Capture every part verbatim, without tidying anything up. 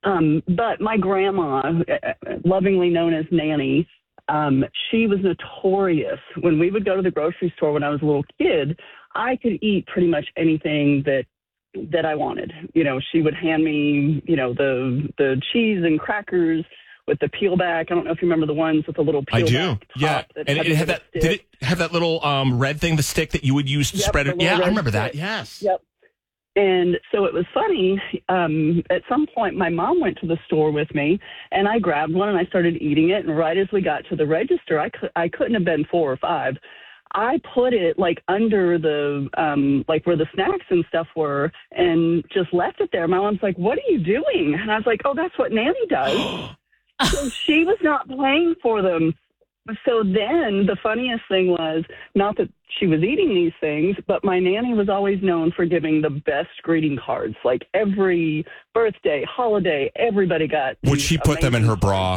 Um, but my grandma, lovingly known as Nanny, um, she was notorious. When we would go to the grocery store when I was a little kid, I could eat pretty much anything that that I wanted. You know, she would hand me, you know, the the cheese and crackers with the peel back. I don't know if you remember the ones with the little peel I do. back. Yeah. And it had that, did it have that little um, red thing, the stick that you would use to yep, spread it? Yeah, I remember stick. that. Yes. Yep. And so it was funny. Um, at some point, my mom went to the store with me, and I grabbed one and I started eating it. And right as we got to the register, I, cu- I couldn't have been four or five. I put it like under the, um, like where the snacks and stuff were, and just left it there. My mom's like, "What are you doing?" And I was like, "Oh, that's what Nanny does." So she was not paying for them. So then the funniest thing was, not that she was eating these things, but my nanny was always known for giving the best greeting cards. Like every birthday, holiday, everybody got. Would she put them in her bra?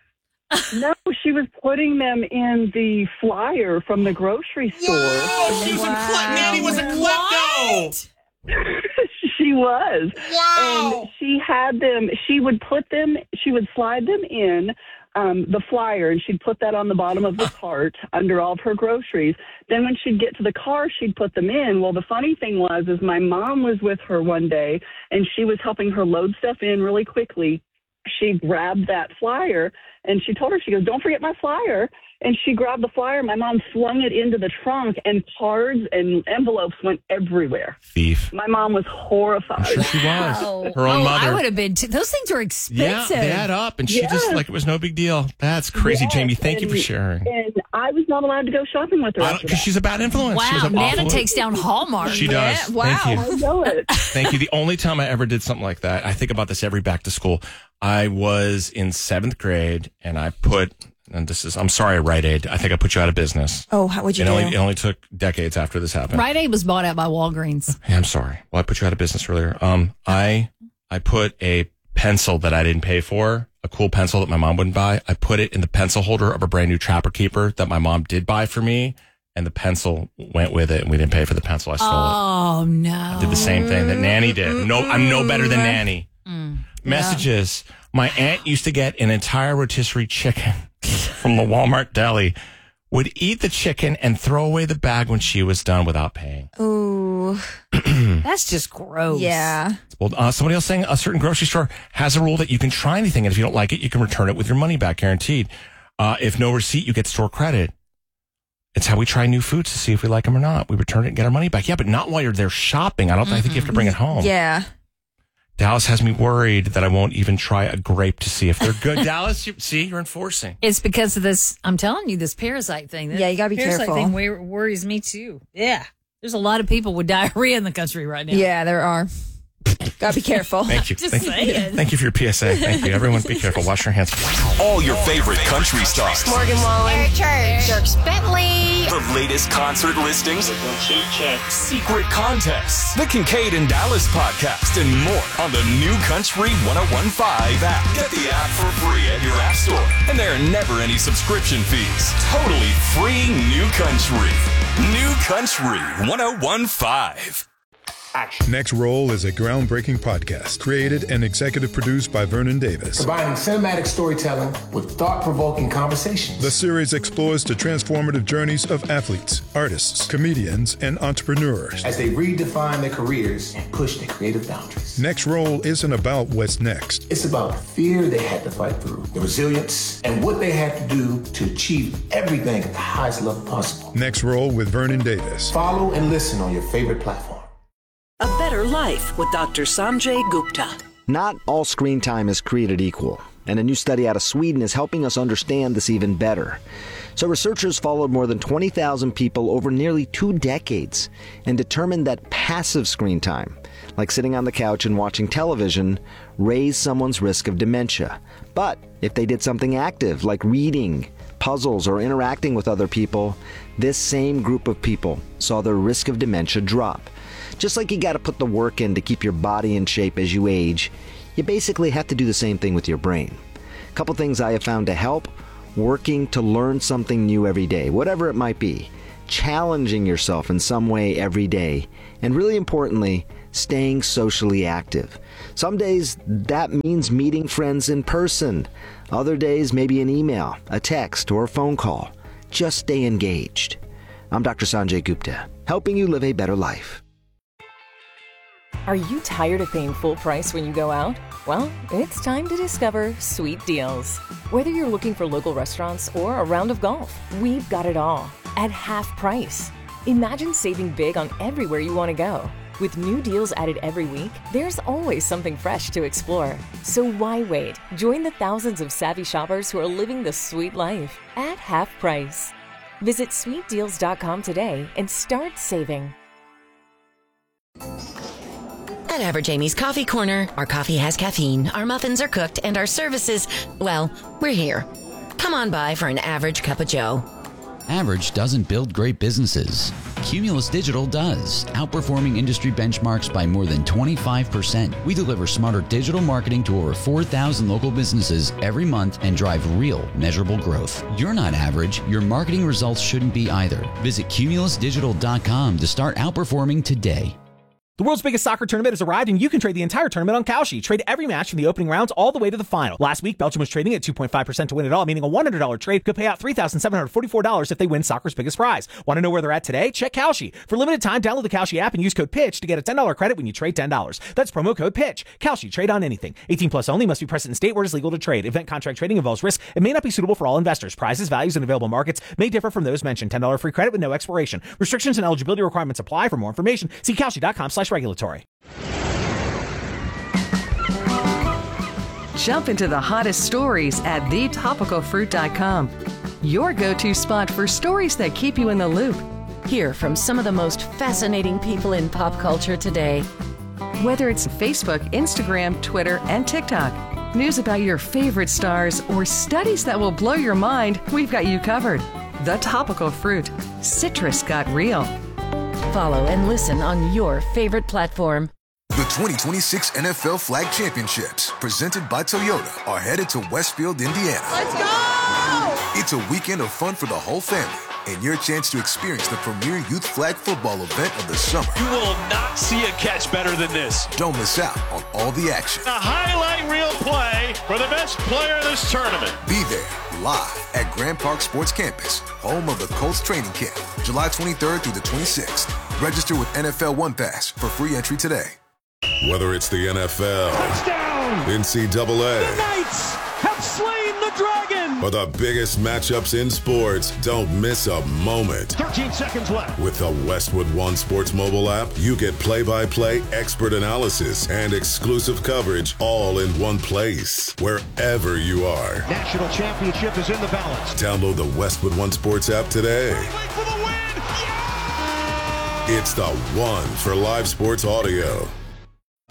No, she was putting them in the flyer from the grocery store. Oh, she was wow. a cle- Nanny was a klepto. She was. Wow. And she had them, she would put them, she would slide them in um, the flyer, and she'd put that on the bottom of the cart under all of her groceries. Then when she'd get to the car, she'd put them in. Well, the funny thing was, is my mom was with her one day, and she was helping her load stuff in really quickly. She grabbed that flyer, and she told her, she goes, "Don't forget my flyer." And she grabbed the flyer. My mom flung it into the trunk, and cards and envelopes went everywhere. Thief. My mom was horrified. I'm sure she was. Wow. Her own oh, mother. I would have been too. Those things are expensive. Yeah, they add up, and she yes. just, like, it was no big deal. That's crazy, yes. Jamie. Thank and, you for sharing. And I was not allowed to go shopping with her. Because she's a bad influence. Wow, she was an Nana awful- takes down Hallmark. She does. Yeah, wow. Thank you. I know it. Thank you. The only time I ever did something like that, I think about this every back to school. I was in seventh grade, and I put, and this is, I'm sorry, Rite Aid. I think I put you out of business. Oh, how would you it do? Only, it only took decades after this happened. Rite Aid was bought out by Walgreens. Yeah, I'm sorry. Well, I put you out of business earlier. Um, I I put a pencil that I didn't pay for, a cool pencil that my mom wouldn't buy. I put it in the pencil holder of a brand new Trapper Keeper that my mom did buy for me, and the pencil went with it, and we didn't pay for the pencil. I stole oh, it. Oh, no. I did the same thing that Nanny did. No, I'm no better than Nanny. Mm, Messages. Yeah. My aunt used to get an entire rotisserie chicken from the Walmart deli, would eat the chicken and throw away the bag when she was done without paying. Ooh. That's just gross. Yeah. Well, uh, somebody else saying a certain grocery store has a rule that you can try anything, and if you don't like it, you can return it with your money back, guaranteed. Uh, if no receipt, you get store credit. It's how we try new foods to see if we like them or not. We return it and get our money back. Yeah, but not while you're there shopping. I don't mm-hmm. I think you have to bring it home. Yeah. Dallas has me worried that I won't even try a grape to see if they're good. Dallas, you, see, you're enforcing. It's because of this, I'm telling you, this parasite thing. This yeah, you got to be parasite careful. Thing wor- worries me too. Yeah. There's a lot of people with diarrhea in the country right now. Yeah, there are. Gotta be careful. Thank you. Just Thank saying. You. Thank you for your P S A. Thank you. Everyone be careful. Wash your hands. All your favorite country stars. Morgan Wallen. Eric Church. Dirks Bentley. The latest concert listings. Secret contests. The Kincaid and Dallas podcast and more on the new Country ten fifteen app. Get the app for free at your app store. And there are never any subscription fees. Totally free New Country. New Country ten fifteen. Action. Next Roll is a groundbreaking podcast created and executive produced by Vernon Davis. Combining cinematic storytelling with thought-provoking conversations. The series explores the transformative journeys of athletes, artists, comedians, and entrepreneurs as they redefine their careers and push their creative boundaries. Next Roll isn't about what's next. It's about the fear they had to fight through, the resilience, and what they had to do to achieve everything at the highest level possible. Next Roll with Vernon Davis. Follow and listen on your favorite platform. A better life with Doctor Sanjay Gupta. Not all screen time is created equal, and a new study out of Sweden is helping us understand this even better. So researchers followed more than twenty thousand people over nearly two decades and determined that passive screen time, like sitting on the couch and watching television, raised someone's risk of dementia. But if they did something active, like reading, puzzles, or interacting with other people, this same group of people saw their risk of dementia drop. Just like you got to put the work in to keep your body in shape as you age, you basically have to do the same thing with your brain. A couple things I have found to help: working to learn something new every day, whatever it might be, challenging yourself in some way every day, and really importantly, staying socially active. Some days that means meeting friends in person. Other days, maybe an email, a text, or a phone call. Just stay engaged. I'm Doctor Sanjay Gupta, helping you live a better life. Are you tired of paying full price when you go out? Well, it's time to discover Sweet Deals. Whether you're looking for local restaurants or a round of golf, we've got it all at half price. Imagine saving big on everywhere you want to go. With new deals added every week, there's always something fresh to explore. So why wait? Join the thousands of savvy shoppers who are living the sweet life at half price. Visit sweet deals dot com today and start saving. At Average Amy's Coffee Corner, our coffee has caffeine, our muffins are cooked, and our services, well, we're here. Come on by for an average cup of joe. Average doesn't build great businesses. Cumulus Digital does, outperforming industry benchmarks by more than twenty-five percent. We deliver smarter digital marketing to over four thousand local businesses every month and drive real, measurable growth. You're not average. Your marketing results shouldn't be either. Visit cumulus digital dot com to start outperforming today. The world's biggest soccer tournament has arrived, and you can trade the entire tournament on Kalshi. Trade every match from the opening rounds all the way to the final. Last week, Belgium was trading at two point five percent to win it all, meaning a one hundred dollars trade could pay out three thousand seven hundred forty-four dollars if they win soccer's biggest prize. Want to know where they're at today? Check Kalshi. For limited time, download the Kalshi app and use code PITCH to get a ten dollars credit when you trade ten dollars. That's promo code PITCH. Kalshi. Trade on anything. eighteen plus only. Must be present in state where it is legal to trade. Event contract trading involves risk and may not be suitable for all investors. Prizes, values, and available markets may differ from those mentioned. ten dollars free credit with no expiration. Restrictions and eligibility requirements apply. For more information, see kalshi dot com slash regulatory. Jump into the hottest stories at the topical fruit dot com. Your go-to spot for stories that keep you in the loop. Hear from some of the most fascinating people in pop culture today. Whether it's Facebook, Instagram, Twitter, and TikTok, news about your favorite stars, or studies that will blow your mind, we've got you covered. The Topical Fruit. Citrus got real. Follow and listen on your favorite platform. The twenty twenty-six N F L Flag Championships, presented by Toyota, are headed to Westfield, Indiana. Let's go! It's a weekend of fun for the whole family and your chance to experience the premier youth flag football event of the summer. You will not see a catch better than this. Don't miss out on all the action. A highlight reel play for the best player in this tournament. Be there live at Grand Park Sports Campus, home of the Colts training camp, July twenty-third through the twenty-sixth. Register with N F L One Pass for free entry today. Whether it's the N F L, touchdown, N C double A, the Knights have slain the dragon, or the biggest matchups in sports, don't miss a moment. thirteen seconds left. With the Westwood One Sports mobile app, you get play-by-play expert analysis and exclusive coverage all in one place, wherever you are. National championship is in the balance. Download the Westwood One Sports app today. For the win. Yeah! It's the one for live sports audio.